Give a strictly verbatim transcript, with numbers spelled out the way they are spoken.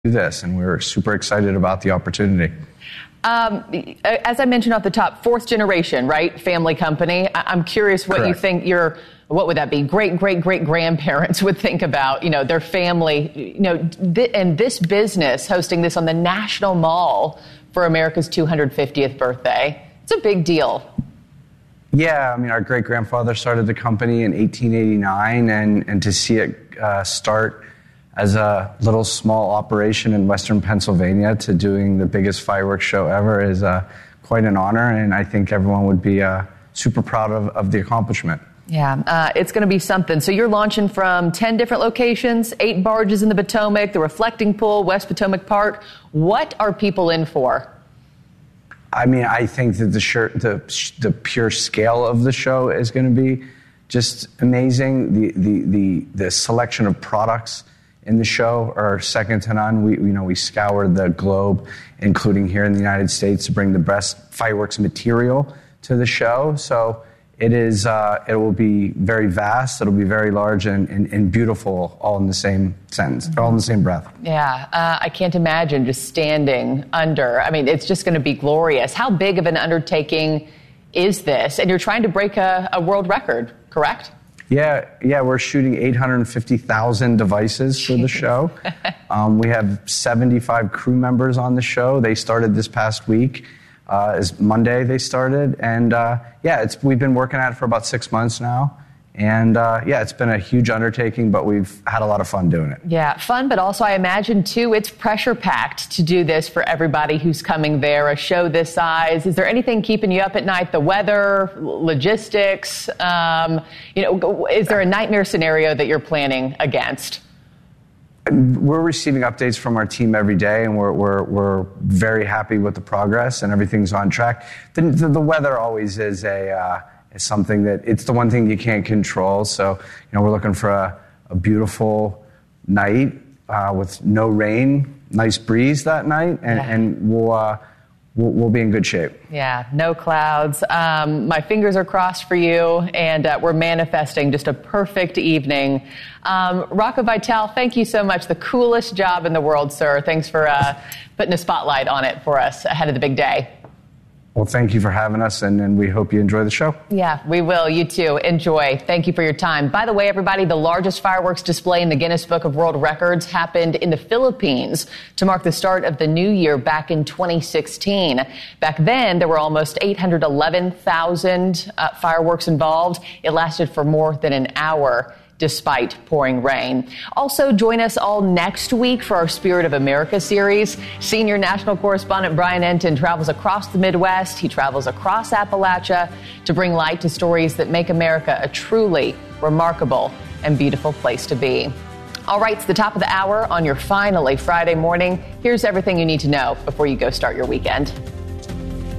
do this, and we're super excited about the opportunity. Um, as I mentioned at the top, fourth generation, right? Family company. I- I'm curious what Correct. you think your, what would that be? Great, great, great grandparents would think about, you know, their family, you know, th- and this business hosting this on the National Mall for America's two hundred fiftieth birthday. It's a big deal. Yeah, I mean, our great-grandfather started the company in eighteen eighty-nine, and, and to see it uh, start as a little small operation in Western Pennsylvania to doing the biggest fireworks show ever is uh, quite an honor, and I think everyone would be uh, super proud of, of the accomplishment. Yeah, uh, it's going to be something. So you're launching from ten different locations, eight barges in the Potomac, the Reflecting Pool, West Potomac Park. What are people in for? I mean, I think that the, shir- the, the pure scale of the show is going to be just amazing. The, the, the, the selection of products in the show are second to none. We, you know, we scoured the globe, including here in the United States, to bring the best fireworks material to the show. So it is, uh, it will be very vast. It'll be very large and, and, and beautiful, all in the same sentence, all in the same breath. Yeah, uh, I can't imagine just standing under. I mean, it's just going to be glorious. How big of an undertaking is this? And you're trying to break a, a world record, correct? Yeah, yeah, we're shooting eight hundred fifty thousand devices for the show. Um, we have seventy-five crew members on the show. They started this past week. Uh, is Monday they started, and uh, yeah, it's we've been working at it for about six months now. And uh, yeah, it's been a huge undertaking, but we've had a lot of fun doing it. Yeah, fun, but also I imagine too, it's pressure packed to do this for everybody who's coming there. A show this size. Is there anything keeping you up at night? The weather, logistics. Um, you know, is there a nightmare scenario that you're planning against? We're receiving updates from our team every day, and we're we're we're very happy with the progress, and everything's on track. The the, the weather always is a. Uh, It's something that it's the one thing you can't control. So, you know, we're looking for a, a beautiful night uh, with no rain, nice breeze that night, and, yeah. and we'll, uh, we'll we'll be in good shape. Yeah, no clouds. Um, my fingers are crossed for you, and uh, we're manifesting just a perfect evening. Um, Rocco Vital, thank you so much. The coolest job in the world, sir. Thanks for uh, putting a spotlight on it for us ahead of the big day. Well, thank you for having us, and, and we hope you enjoy the show. Yeah, we will. You too. Enjoy. Thank you for your time. By the way, everybody, the largest fireworks display in the Guinness Book of World Records happened in the Philippines to mark the start of the new year back in twenty sixteen. Back then, there were almost eight hundred eleven thousand uh, fireworks involved. It lasted for more than an hour, despite pouring rain. Also, join us all next week for our Spirit of America series. Senior national correspondent Brian Enton travels across the Midwest. He travels across Appalachia to bring light to stories that make America a truly remarkable and beautiful place to be. All right, it's the top of the hour on your finally Friday morning. Here's everything you need to know before you go start your weekend.